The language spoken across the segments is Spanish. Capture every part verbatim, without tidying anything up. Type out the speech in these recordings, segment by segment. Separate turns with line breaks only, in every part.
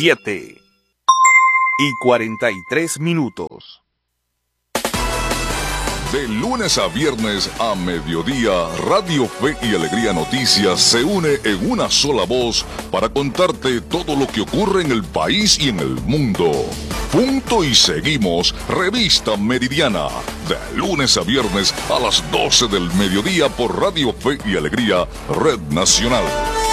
siete y cuarenta y tres minutos.
De lunes a viernes a mediodía, Radio Fe y Alegría Noticias se une en una sola voz para contarte todo lo que ocurre en el país y en el mundo. Punto y seguimos, Revista Meridiana, de lunes a viernes a las doce del mediodía por Radio Fe y Alegría, Red Nacional.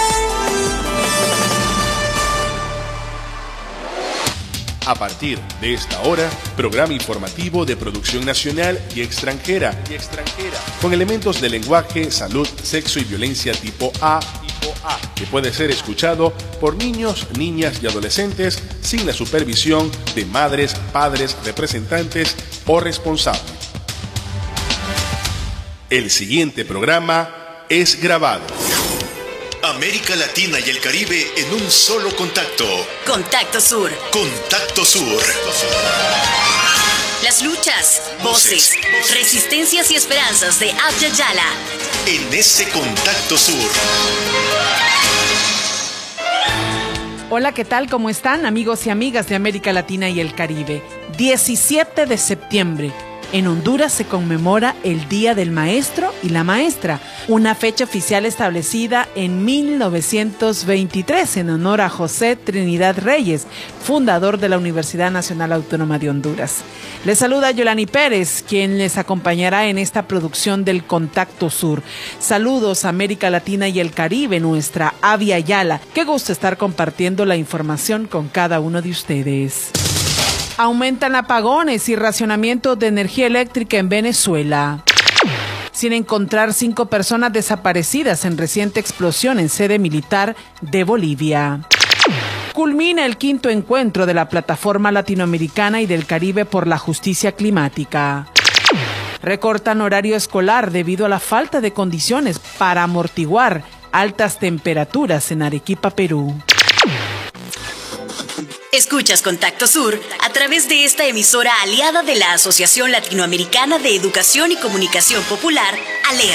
A partir de esta hora, programa informativo de producción nacional y extranjera, y extranjera, con elementos de lenguaje, salud, sexo y violencia tipo A, tipo A, que puede ser escuchado por niños, niñas y adolescentes sin la supervisión de madres, padres, representantes o responsables. El siguiente programa es grabado.
América Latina y el Caribe en un solo contacto.
Contacto Sur.
Contacto Sur.
Las luchas, voces, voces, resistencias y esperanzas de Abya Yala.
En ese Contacto Sur.
Hola, ¿qué tal? ¿Cómo están, amigos y amigas de América Latina y el Caribe? diecisiete de septiembre. En Honduras se conmemora el Día del Maestro y la Maestra, una fecha oficial establecida en mil novecientos veintitrés en honor a José Trinidad Reyes, fundador de la Universidad Nacional Autónoma de Honduras. Les saluda Yolani Pérez, quien les acompañará en esta producción del Contacto Sur. Saludos a América Latina y el Caribe, nuestra Abya Yala. Qué gusto estar compartiendo la información con cada uno de ustedes. Aumentan apagones y racionamiento de energía eléctrica en Venezuela. Sin encontrar cinco personas desaparecidas en reciente explosión en sede militar de Bolivia. Culmina el quinto encuentro de la Plataforma Latinoamericana y del Caribe por la Justicia Climática. Recortan horario escolar debido a la falta de condiciones para amortiguar altas temperaturas en Arequipa, Perú.
Escuchas Contacto Sur a través de esta emisora aliada de la Asociación Latinoamericana de Educación y Comunicación Popular, ALER.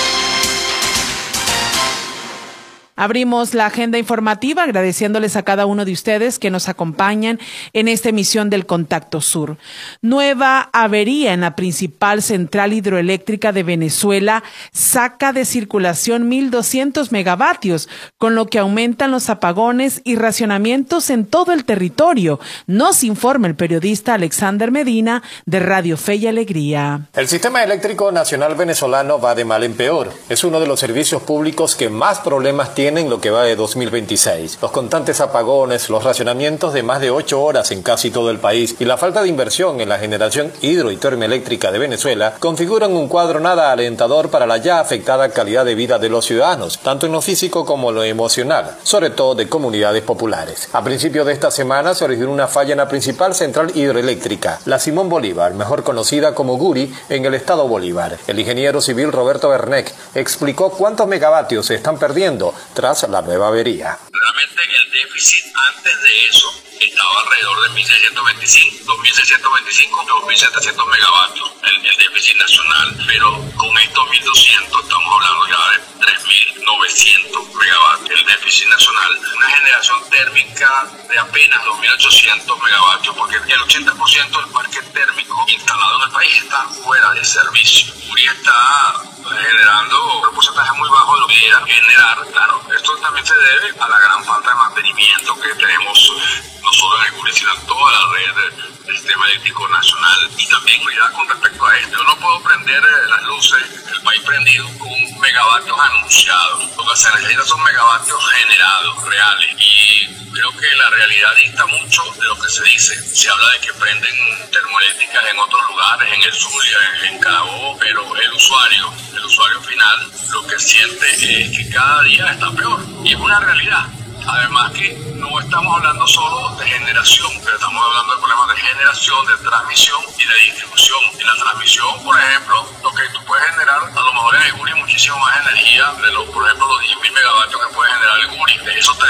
Abrimos la agenda informativa agradeciéndoles a cada uno de ustedes que nos acompañan en esta emisión del Contacto Sur. Nueva avería en la principal central hidroeléctrica de Venezuela saca de circulación mil doscientos megavatios, con lo que aumentan los apagones y racionamientos en todo el territorio. Nos informa el periodista Alexander Medina de Radio Fe y Alegría.
El sistema eléctrico nacional venezolano va de mal en peor. Es uno de los servicios públicos que más problemas tiene en lo que va de dos mil veintiséis. Los constantes apagones, los racionamientos de más de ocho horas en casi todo el país y la falta de inversión en la generación hidro y termoeléctrica de Venezuela configuran un cuadro nada alentador para la ya afectada calidad de vida de los ciudadanos, tanto en lo físico como en lo emocional, sobre todo de comunidades populares. A principios de esta semana se originó una falla en la principal central hidroeléctrica, la Simón Bolívar, mejor conocida como Guri, en el estado Bolívar. El ingeniero civil Roberto Bernec explicó cuántos megavatios se están perdiendo tras la nueva avería.
Realmente el déficit antes de eso estaba alrededor de mil seiscientos veinticinco, dos mil seiscientos veinticinco, dos mil setecientos megavatios, el, el déficit nacional, pero con estos mil doscientos estamos hablando ya de tres mil novecientos megavatios, el déficit nacional, una generación térmica de apenas dos mil ochocientos megavatios, porque el ochenta por ciento del parque térmico instalado en el país está fuera de servicio. Uri está generando un porcentaje muy bajo de lo que debiera generar. Claro, esto también se debe a la gran falta de mantenimiento que tenemos no solo en el Guri, sino en toda la red del sistema eléctrico nacional, y también cuidado con respecto a esto. Yo no puedo prender las luces del país prendido con megavatios anunciados. Lo que se necesita son megavatios generados, reales, y creo que la realidad dista mucho de lo que se dice. Se habla de que prenden termoeléctricas en otros lugares, en el Zulia, en Carabobo, pero el usuario, el usuario final, lo que siente es que cada día está peor, y es una realidad. Además que no estamos hablando solo de generación, pero estamos hablando de problemas de generación, de transmisión y de distribución. En la transmisión, por ejemplo, lo que tú puedes generar, a lo mejor en el Guri muchísimo más energía de los, por ejemplo, los diez mil megavatios que puede generar el Guri. De esos tres mil megavatios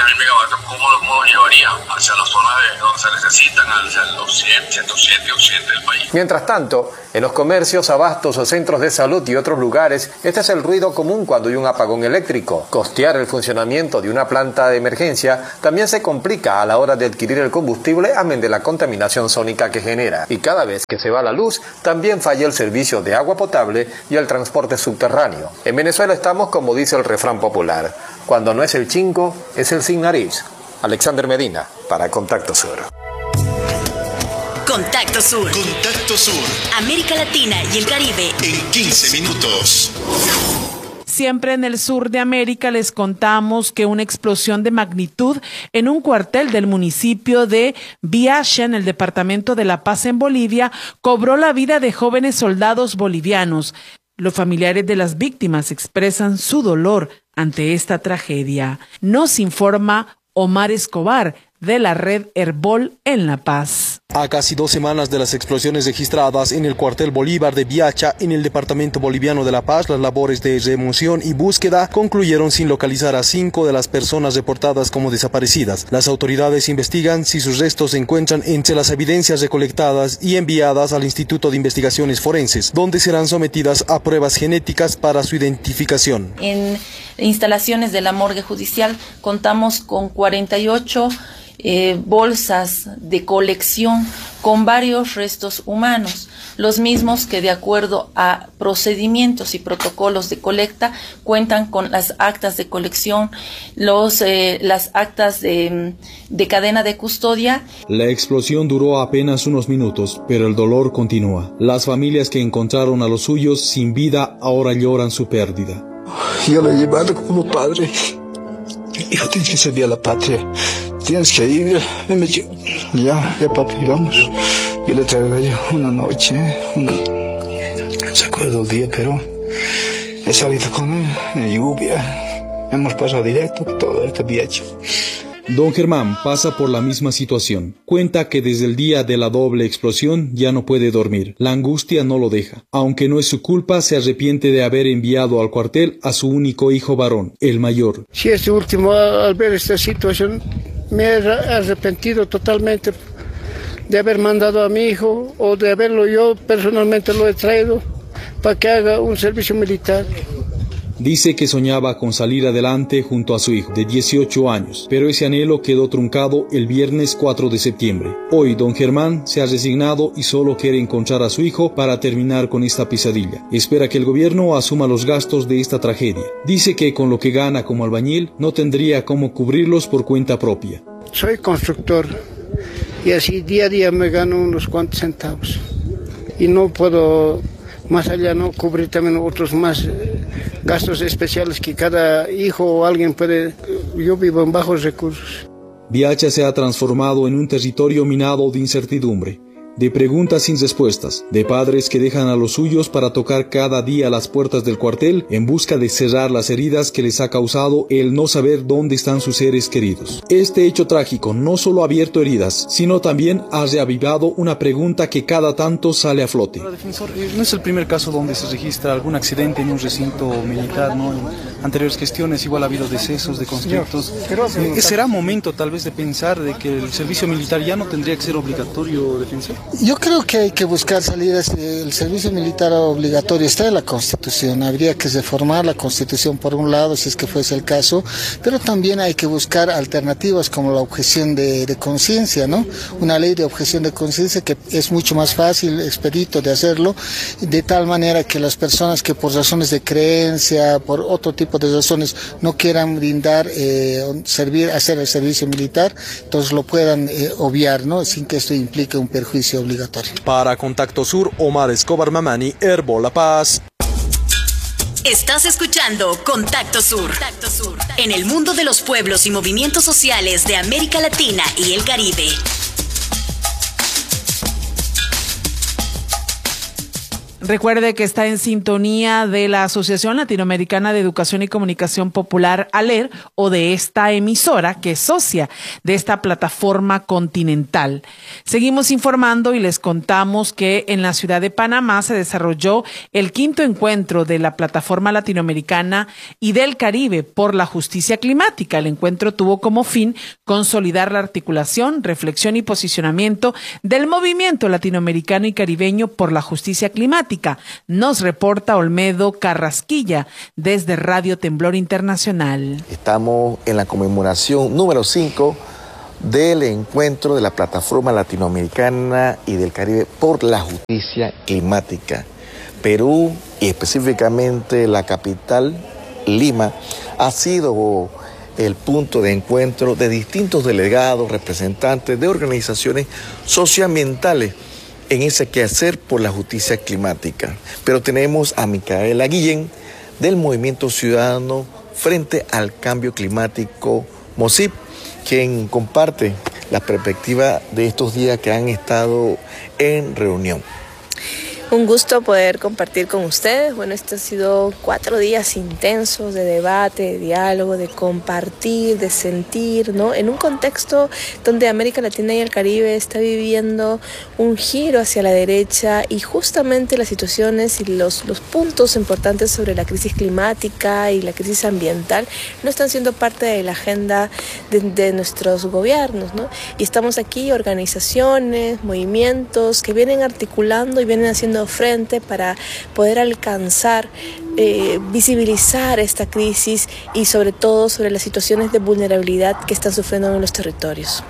¿cómo lo llevaría hacia las zonas de donde se necesitan, hacia los ciento siete y occidente del país?
Mientras tanto, en los comercios, abastos o centros de salud y otros lugares, este es el ruido común cuando hay un apagón eléctrico. Costear el funcionamiento de una planta de emergencia también se complica a la hora de adquirir el combustible, amén de la contaminación sónica que genera. Y cada vez que se va la luz, también falla el servicio de agua potable y el transporte subterráneo. En Venezuela estamos como dice el refrán popular: cuando no es el chingo, es el sin nariz. Alexander Medina, para Contacto Sur.
Contacto Sur.
Contacto Sur.
América Latina y el Caribe.
En quince minutos.
Siempre en el sur de América les contamos que una explosión de magnitud en un cuartel del municipio de Biacha, en el departamento de La Paz, en Bolivia, cobró la vida de jóvenes soldados bolivianos. Los familiares de las víctimas expresan su dolor ante esta tragedia. Nos informa Omar Escobar, de la red Herbol en La Paz.
A casi dos semanas de las explosiones registradas en el cuartel Bolívar de Biacha, en el departamento boliviano de La Paz, las labores de remoción y búsqueda concluyeron sin localizar a cinco de las personas reportadas como desaparecidas. Las autoridades investigan si sus restos se encuentran entre las evidencias recolectadas y enviadas al Instituto de Investigaciones Forenses, donde serán sometidas a pruebas genéticas para su identificación.
En instalaciones de la morgue judicial contamos con cuarenta y ocho Eh, bolsas de colección con varios restos humanos, los mismos que de acuerdo a procedimientos y protocolos de colecta cuentan con las actas de colección, los, eh, las actas de, de cadena de custodia.
La explosión duró apenas unos minutos, pero el dolor continúa. Las familias que encontraron a los suyos sin vida ahora lloran su pérdida.
Yo lo he llevado como padre. Hijo, tienes que servir a la patria. Tienes que ir, ya, ya papi, vamos. Yo le traigo una noche, una... no se acuerdo el día, pero he salido con él en lluvia. Hemos pasado directo todo este viaje.
Don Germán pasa por la misma situación. Cuenta que desde el día de la doble explosión ya no puede dormir. La angustia no lo deja. Aunque no es su culpa, se arrepiente de haber enviado al cuartel a su único hijo varón, el mayor.
Sí, este último, al ver esta situación, me he arrepentido totalmente de haber mandado a mi hijo o de haberlo yo personalmente lo he traído para que haga un servicio militar.
Dice que soñaba con salir adelante junto a su hijo de dieciocho años, pero ese anhelo quedó truncado el viernes cuatro de septiembre. Hoy don Germán se ha resignado y solo quiere encontrar a su hijo para terminar con esta pesadilla. Espera que el gobierno asuma los gastos de esta tragedia. Dice que con lo que gana como albañil no tendría cómo cubrirlos por cuenta propia.
Soy constructor y así día a día me gano unos cuantos centavos y no puedo más allá no cubrir también otros más gastos especiales que cada hijo o alguien puede. Yo vivo en bajos recursos.
Biacha se ha transformado en un territorio minado de incertidumbre, de preguntas sin respuestas, de padres que dejan a los suyos para tocar cada día las puertas del cuartel en busca de cerrar las heridas que les ha causado el no saber dónde están sus seres queridos. Este hecho trágico no solo ha abierto heridas, sino también ha reavivado una pregunta que cada tanto sale a flote.
Defensor, no es el primer caso donde se registra algún accidente en un recinto militar, ¿no? En anteriores gestiones igual ha habido decesos de conscriptos. Eh, ¿Será momento tal vez de pensar de que el servicio militar ya no tendría que ser obligatorio, defensor?
Yo creo que hay que buscar salidas. El servicio militar obligatorio está en la Constitución. Habría que reformar la Constitución por un lado, si es que fuese el caso, pero también hay que buscar alternativas como la objeción de, de conciencia, ¿no? Una ley de objeción de conciencia que es mucho más fácil, expedito de hacerlo, de tal manera que las personas que por razones de creencia, por otro tipo de razones, no quieran brindar, eh, servir, hacer el servicio militar, entonces lo puedan eh, obviar, ¿no? Sin que esto implique un perjuicio obligatorio.
Para Contacto Sur, Omar Escobar Mamani, Herbol La Paz.
Estás escuchando Contacto Sur. Contacto Sur, en el mundo de los pueblos y movimientos sociales de América Latina y el Caribe.
Recuerde que está en sintonía de la Asociación Latinoamericana de Educación y Comunicación Popular, ALER, o de esta emisora que es socia de esta plataforma continental. Seguimos informando y les contamos que en la ciudad de Panamá se desarrolló el quinto encuentro de la Plataforma Latinoamericana y del Caribe por la Justicia Climática. El encuentro tuvo como fin consolidar la articulación, reflexión y posicionamiento del movimiento latinoamericano y caribeño por la justicia climática. Nos reporta Olmedo Carrasquilla desde Radio Temblor Internacional.
Estamos en la conmemoración número cinco del encuentro de la Plataforma Latinoamericana y del Caribe por la Justicia Climática. Perú, y específicamente la capital, Lima, ha sido el punto de encuentro de distintos delegados, representantes de organizaciones socioambientales en ese quehacer por la justicia climática. Pero tenemos a Micaela Guillén del Movimiento Ciudadano Frente al Cambio Climático, MOCIP, quien comparte la perspectiva de estos días que han estado en reunión.
Un gusto poder compartir con ustedes. Bueno, estos han sido cuatro días intensos de debate, de diálogo, de compartir, de sentir, ¿no? En un contexto donde América Latina y el Caribe está viviendo un giro hacia la derecha y justamente las situaciones y los, los puntos importantes sobre la crisis climática y la crisis ambiental no están siendo parte de la agenda de, de nuestros gobiernos, ¿no? Y estamos aquí, organizaciones, movimientos que vienen articulando y vienen haciendo frente para poder alcanzar, eh, visibilizar esta crisis y sobre todo sobre las situaciones de vulnerabilidad que están sufriendo en los territorios.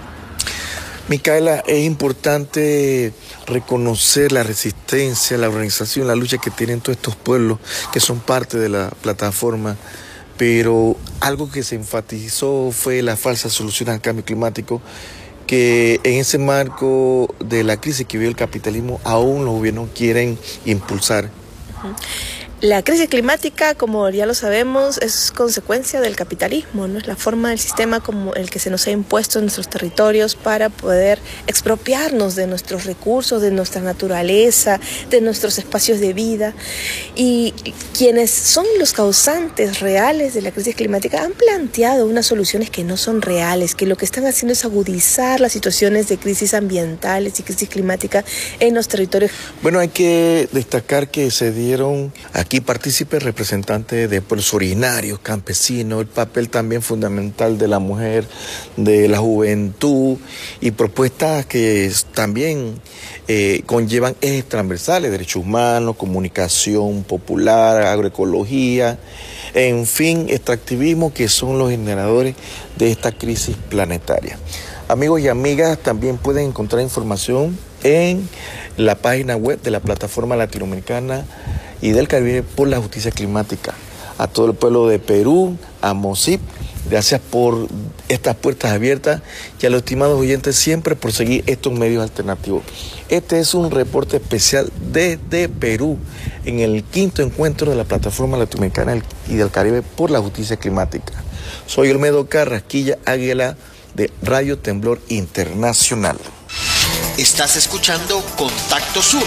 Micaela, es importante reconocer la resistencia, la organización, la lucha que tienen todos estos pueblos que son parte de la plataforma, pero algo que se enfatizó fue la falsa solución al cambio climático, que en ese marco de la crisis que vive el capitalismo aún los gobiernos quieren impulsar.
Uh-huh. La crisis climática, como ya lo sabemos, es consecuencia del capitalismo, ¿no? Es la forma del sistema como el que se nos ha impuesto en nuestros territorios para poder expropiarnos de nuestros recursos, de nuestra naturaleza, de nuestros espacios de vida. Y quienes son los causantes reales de la crisis climática han planteado unas soluciones que no son reales, que lo que están haciendo es agudizar las situaciones de crisis ambientales y crisis climática en los territorios.
Bueno, hay que destacar que se dieron aquí Aquí participe representantes de pueblos originarios, campesinos, el papel también fundamental de la mujer, de la juventud y propuestas que también eh, conllevan ejes transversales, derechos humanos, comunicación popular, agroecología, en fin, extractivismo, que son los generadores de esta crisis planetaria. Amigos y amigas, también pueden encontrar información en la página web de la Plataforma Latinoamericana y del Caribe por la Justicia Climática. A todo el pueblo de Perú, a MOCIP, gracias por estas puertas abiertas y a los estimados oyentes siempre por seguir estos medios alternativos. Este es un reporte especial desde Perú en el quinto encuentro de la Plataforma Latinoamericana y del Caribe por la Justicia Climática. Soy Olmedo Carrasquilla Águila de Radio Temblor Internacional.
Estás escuchando Contacto Sur,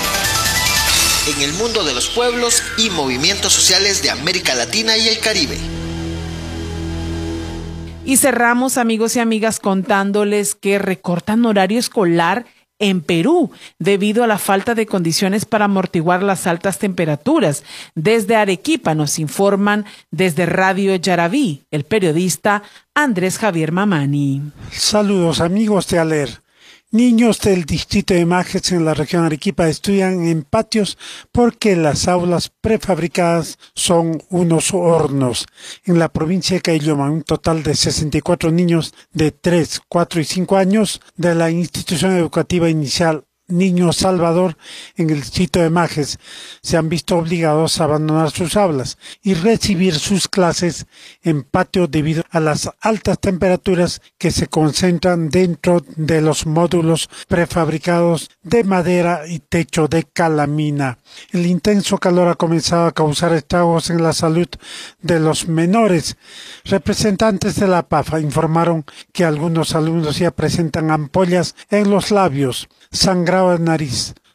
en el mundo de los pueblos y movimientos sociales de América Latina y el Caribe.
Y cerramos, amigos y amigas, contándoles que recortan horario escolar en Perú debido a la falta de condiciones para amortiguar las altas temperaturas. Desde Arequipa nos informan desde Radio Yaraví, el periodista Andrés Javier Mamani.
Saludos, amigos de ALER. Niños del distrito de Majes en la región Arequipa estudian en patios porque las aulas prefabricadas son unos hornos. En la provincia de Caylloma, un total de sesenta y cuatro niños de tres, cuatro y cinco años de la institución educativa inicial Niño Salvador en el distrito de Majes se han visto obligados a abandonar sus aulas y recibir sus clases en patio debido a las altas temperaturas que se concentran dentro de los módulos prefabricados de madera y techo de calamina. El intenso calor ha comenzado a causar estragos en la salud de los menores. Representantes de la PAFA informaron que algunos alumnos ya presentan ampollas en los labios, sangrado de nariz,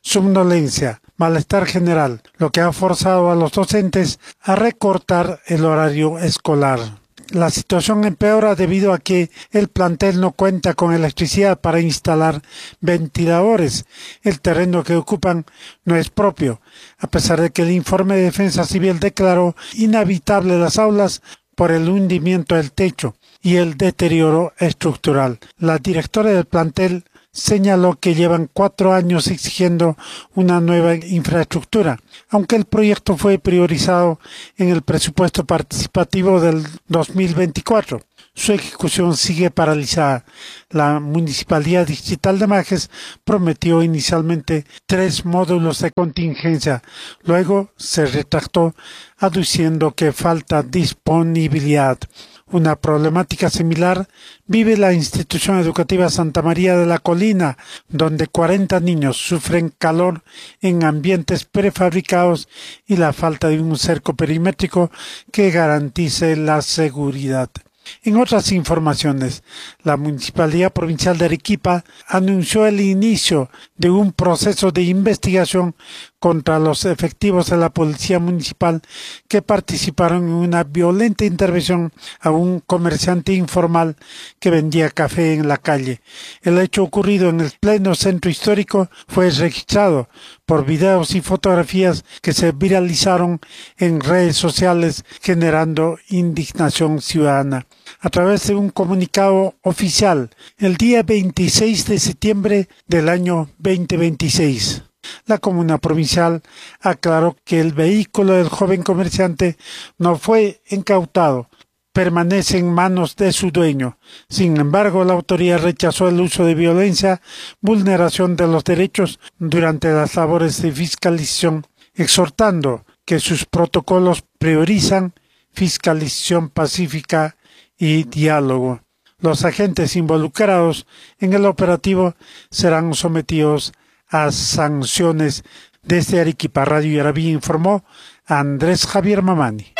somnolencia, malestar general, lo que ha forzado a los docentes a recortar el horario escolar. La situación empeora debido a que el plantel no cuenta con electricidad para instalar ventiladores. El terreno que ocupan no es propio, a pesar de que el informe de Defensa Civil declaró inhabitable las aulas por el hundimiento del techo y el deterioro estructural. La directora del plantel señaló que llevan cuatro años exigiendo una nueva infraestructura, aunque el proyecto fue priorizado en el presupuesto participativo del dos mil veinticuatro. Su ejecución sigue paralizada. La Municipalidad Distrital de Majes prometió inicialmente tres módulos de contingencia. Luego se retractó aduciendo que falta disponibilidad. Una problemática similar vive la institución educativa Santa María de la Colina, donde cuarenta niños sufren calor en ambientes prefabricados y la falta de un cerco perimétrico que garantice la seguridad. En otras informaciones, la Municipalidad Provincial de Arequipa anunció el inicio de un proceso de investigación contra los efectivos de la Policía Municipal que participaron en una violenta intervención a un comerciante informal que vendía café en la calle. El hecho ocurrido en el pleno centro histórico fue registrado por videos y fotografías que se viralizaron en redes sociales generando indignación ciudadana. A través de un comunicado oficial, el día veintiséis de septiembre del año veinte veintiséis, la Comuna Provincial aclaró que el vehículo del joven comerciante no fue incautado, permanece en manos de su dueño. Sin embargo, la autoridad rechazó el uso de violencia, vulneración de los derechos durante las labores de fiscalización, exhortando que sus protocolos priorizan fiscalización pacífica y diálogo. Los agentes involucrados en el operativo serán sometidos a sanciones. Desde Arequipa, Radio Yarabí, informó Andrés Javier Mamani.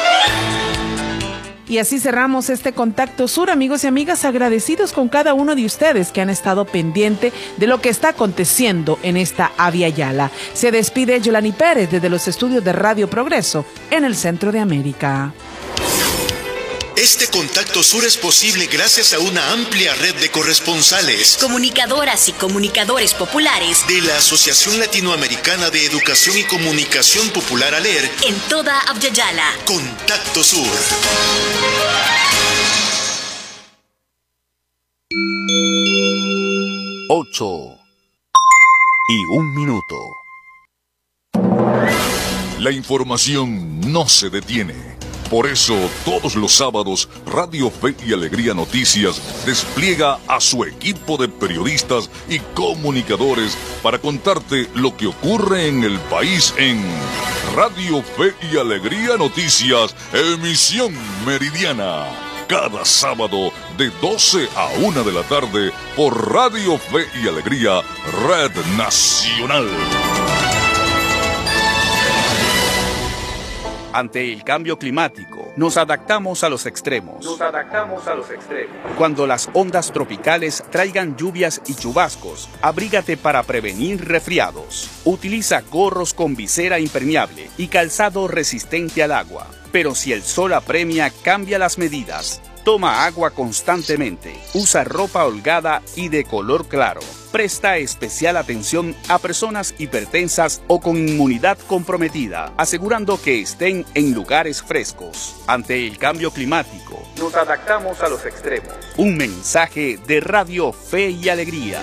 Y así cerramos este Contacto Sur, amigos y amigas, agradecidos con cada uno de ustedes que han estado pendiente de lo que está aconteciendo en esta Avia Yala. Se despide Yolani Pérez desde los estudios de Radio Progreso en el centro de América.
Este Contacto Sur es posible gracias a una amplia red de corresponsales,
comunicadoras y comunicadores populares
de la Asociación Latinoamericana de Educación y Comunicación Popular ALER
en toda Avia Yala.
Contacto Sur.
Ocho y un minuto.
La información no se detiene. Por eso, todos los sábados, Radio Fe y Alegría Noticias despliega a su equipo de periodistas y comunicadores para contarte lo que ocurre en el país en Radio Fe y Alegría Noticias, emisión meridiana. Cada sábado de doce a una de la tarde por Radio Fe y Alegría, Red Nacional.
Ante el cambio climático, nos adaptamos a los extremos.
Nos adaptamos a los extremos.
Cuando las ondas tropicales traigan lluvias y chubascos, abrígate para prevenir resfriados. Utiliza gorros con visera impermeable y calzado resistente al agua. Pero si el sol apremia, cambia las medidas. Toma agua constantemente, usa ropa holgada y de color claro. Presta especial atención a personas hipertensas o con inmunidad comprometida, asegurando que estén en lugares frescos. Ante el cambio climático,
nos adaptamos a los extremos.
Un mensaje de Radio Fe y Alegría.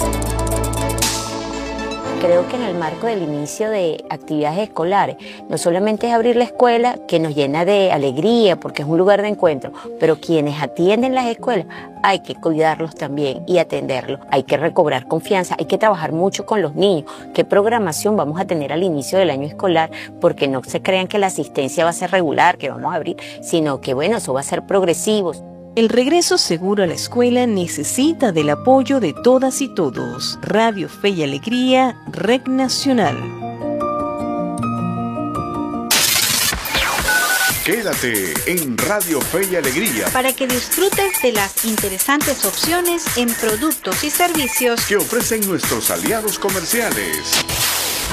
Creo que en el marco del inicio de actividades escolares, no solamente es abrir la escuela, que nos llena de alegría porque es un lugar de encuentro, pero quienes atienden las escuelas hay que cuidarlos también y atenderlos. Hay que recobrar confianza, hay que trabajar mucho con los niños. ¿Qué programación vamos a tener al inicio del año escolar? Porque no se crean que la asistencia va a ser regular, que vamos a abrir, sino que bueno, eso va a ser progresivo.
El regreso seguro a la escuela necesita del apoyo de todas y todos. Radio Fe y Alegría, Red Nacional.
Quédate en Radio Fe y Alegría
para que disfrutes de las interesantes opciones en productos y servicios
que ofrecen nuestros aliados comerciales.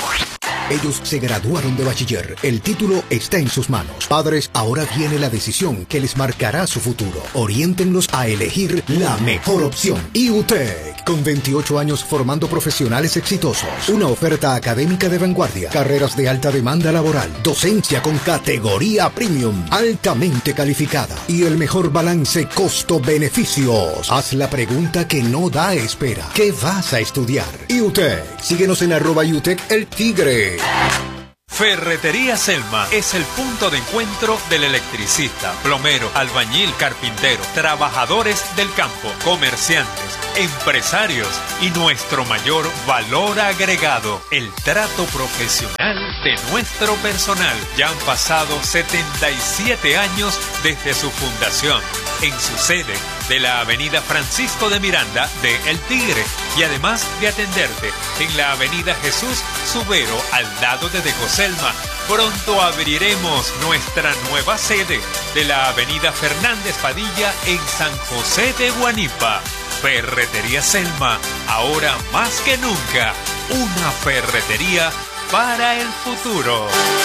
Ellos se graduaron de bachiller. El título está en sus manos. Padres, ahora viene la decisión que les marcará su futuro. Oriéntenlos a elegir la mejor opción. I U T E C, con veintiocho años formando profesionales exitosos. Una oferta académica de vanguardia. Carreras de alta demanda laboral. Docencia con categoría premium. Altamente calificada. Y el mejor balance costo-beneficios. Haz la pregunta que no da espera. ¿Qué vas a estudiar? I U T E C. Síguenos en arroba I U T E C El Tigre.
Ferretería Selma es el punto de encuentro del electricista, plomero, albañil, carpintero, trabajadores del campo, comerciantes, empresarios y nuestro mayor valor agregado, el trato profesional de nuestro personal. Ya han pasado setenta y siete años desde su fundación, en su sede de la avenida Francisco de Miranda de El Tigre, y además de atenderte en la avenida Jesús Subero al lado de Decoselma. Pronto abriremos nuestra nueva sede de la avenida Fernández Padilla en San José de Guanipa. Ferretería Selma, ahora más que nunca, una ferretería para el futuro.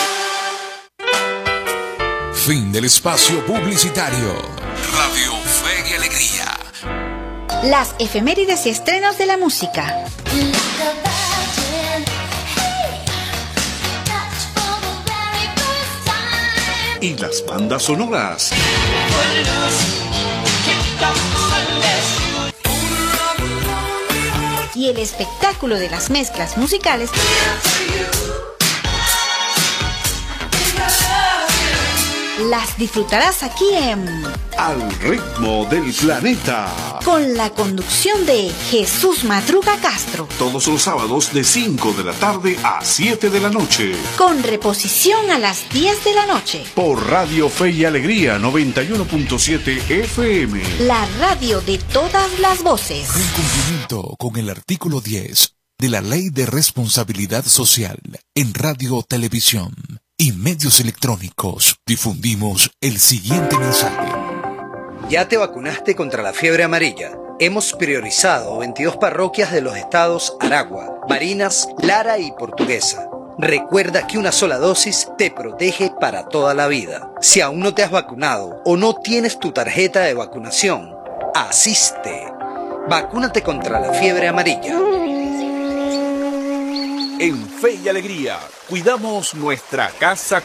Fin del espacio publicitario. Radio Fe y Alegría.
Las efemérides y estrenos de la música.
Y las bandas sonoras.
Y el espectáculo de las mezclas musicales. Las disfrutarás aquí en
Al ritmo del planeta,
con la conducción de Jesús Madruga Castro.
todos los sábados de cinco de la tarde a siete de la noche.
Con reposición a las diez de la noche.
Por Radio Fe y Alegría noventa y uno punto siete F M.
La radio de todas las voces.
En cumplimiento con el artículo diez de la Ley de Responsabilidad Social en Radio, Televisión y Medios Electrónicos, difundimos el siguiente mensaje.
¿Ya te vacunaste contra la fiebre amarilla? Hemos priorizado veintidós parroquias de los estados Aragua, Barinas, Lara y Portuguesa. Recuerda que una sola dosis te protege para toda la vida. Si aún no te has vacunado o no tienes tu tarjeta de vacunación, asiste. Vacúnate contra la fiebre amarilla.
En Fe y Alegría, cuidamos nuestra casa